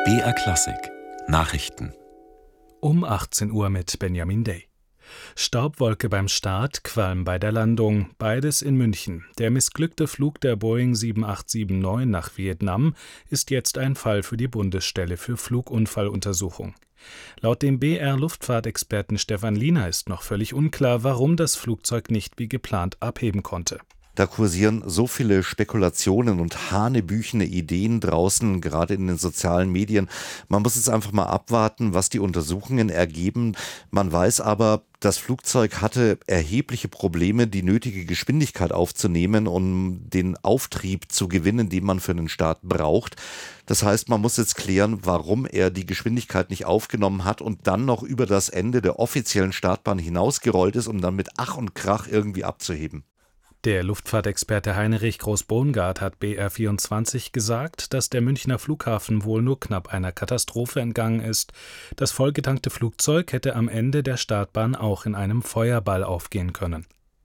BR Klassik Nachrichten Um 18 Uhr mit Benjamin Day. Staubwolke beim Start, Qualm bei der Landung, beides in München. Der missglückte Flug der Boeing 7879 nach Vietnam ist jetzt ein Fall für die Bundesstelle für Flugunfalluntersuchung. Laut dem BR-Luftfahrtexperten Stefan Liener ist noch völlig unklar, warum das Flugzeug nicht wie geplant abheben konnte. Da kursieren so viele Spekulationen und hanebüchene Ideen draußen, gerade in den sozialen Medien. Man muss jetzt einfach mal abwarten, was die Untersuchungen ergeben. Man weiß aber, das Flugzeug hatte erhebliche Probleme, die nötige Geschwindigkeit aufzunehmen, um den Auftrieb zu gewinnen, den man für einen Start braucht. Das heißt, man muss jetzt klären, warum er die Geschwindigkeit nicht aufgenommen hat und dann noch über das Ende der offiziellen Startbahn hinausgerollt ist, um dann mit Ach und Krach irgendwie abzuheben. Der Luftfahrtexperte Heinrich Groß-Bongard hat BR24 gesagt, dass der Münchner Flughafen wohl nur knapp einer Katastrophe entgangen ist. Das vollgetankte Flugzeug hätte am Ende der Startbahn auch in einem Feuerball aufgehen können.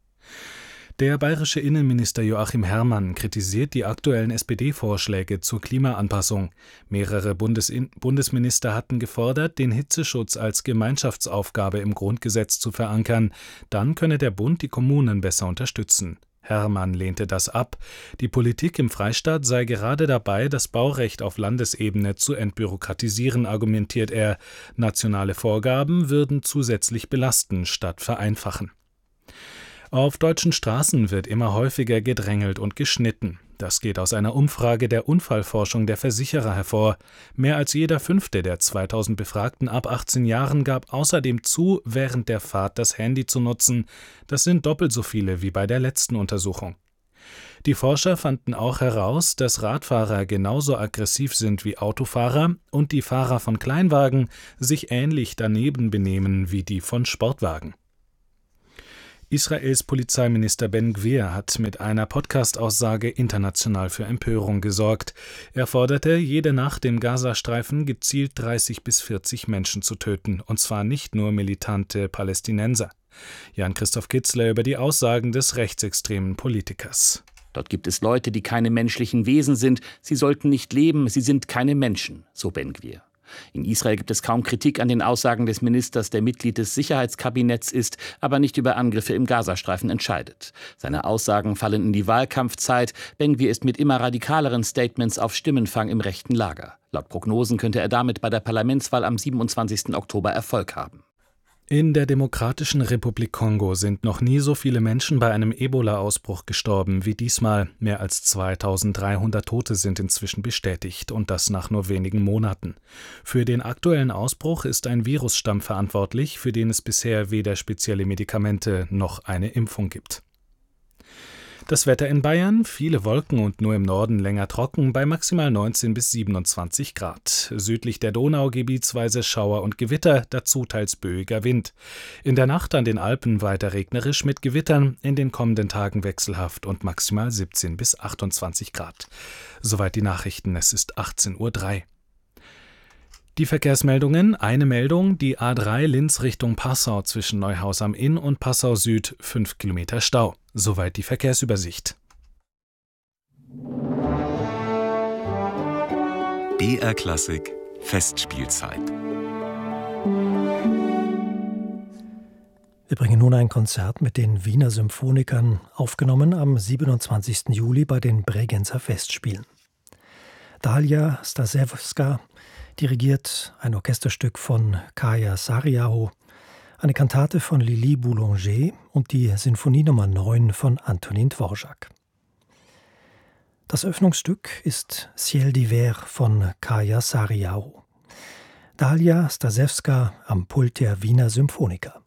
Der bayerische Innenminister Joachim Herrmann kritisiert die aktuellen SPD-Vorschläge zur Klimaanpassung. Mehrere Bundesminister hatten gefordert, den Hitzeschutz als Gemeinschaftsaufgabe im Grundgesetz zu verankern. Dann könne der Bund die Kommunen besser unterstützen. Herrmann lehnte das ab. Die Politik im Freistaat sei gerade dabei, das Baurecht auf Landesebene zu entbürokratisieren, argumentiert er. Nationale Vorgaben würden zusätzlich belasten statt vereinfachen. Auf deutschen Straßen wird immer häufiger gedrängelt und geschnitten. Das geht aus einer Umfrage der Unfallforschung der Versicherer hervor. Mehr als jeder Fünfte der 2000 Befragten ab 18 Jahren gab außerdem zu, während der Fahrt das Handy zu nutzen. Das sind doppelt so viele wie bei der letzten Untersuchung. Die Forscher fanden auch heraus, dass Radfahrer genauso aggressiv sind wie Autofahrer und die Fahrer von Kleinwagen sich ähnlich daneben benehmen wie die von Sportwagen. Israels Polizeiminister Ben Gvir hat mit einer Podcast-Aussage international für Empörung gesorgt. Er forderte, jede Nacht im Gazastreifen gezielt 30 bis 40 Menschen zu töten, und zwar nicht nur militante Palästinenser. Jan-Christoph Kitzler über die Aussagen des rechtsextremen Politikers. Dort gibt es Leute, die keine menschlichen Wesen sind. Sie sollten nicht leben, sie sind keine Menschen, so Ben Gvir. In Israel gibt es kaum Kritik an den Aussagen des Ministers, der Mitglied des Sicherheitskabinetts ist, aber nicht über Angriffe im Gazastreifen entscheidet. Seine Aussagen fallen in die Wahlkampfzeit. Ben Gvir ist mit immer radikaleren Statements auf Stimmenfang im rechten Lager. Laut Prognosen könnte er damit bei der Parlamentswahl am 27. Oktober Erfolg haben. In der Demokratischen Republik Kongo sind noch nie so viele Menschen bei einem Ebola-Ausbruch gestorben wie diesmal. Mehr als 2300 Tote sind inzwischen bestätigt, und das nach nur wenigen Monaten. Für den aktuellen Ausbruch ist ein Virusstamm verantwortlich, für den es bisher weder spezielle Medikamente noch eine Impfung gibt. Das Wetter in Bayern, viele Wolken und nur im Norden länger trocken, bei maximal 19 bis 27 Grad. Südlich der Donau gebietsweise Schauer und Gewitter, dazu teils böiger Wind. In der Nacht an den Alpen weiter regnerisch mit Gewittern, in den kommenden Tagen wechselhaft und maximal 17 bis 28 Grad. Soweit die Nachrichten, es ist 18:03 Uhr. Die Verkehrsmeldungen, eine Meldung, die A3 Linz Richtung Passau zwischen Neuhaus am Inn und Passau Süd, 5 Kilometer Stau. Soweit die Verkehrsübersicht. BR Klassik Festspielzeit. Wir bringen nun ein Konzert mit den Wiener Symphonikern, aufgenommen am 27. Juli bei den Bregenzer Festspielen. Dalia Stasewska dirigiert ein Orchesterstück von Kaja Saariaho, eine Kantate von Lili Boulanger und die Sinfonie Nummer 9 von Antonin Dvorak. Das Öffnungsstück ist Ciel d'hiver von Kaja Saariaho. Dalia Stasewska am Pult der Wiener Symphoniker.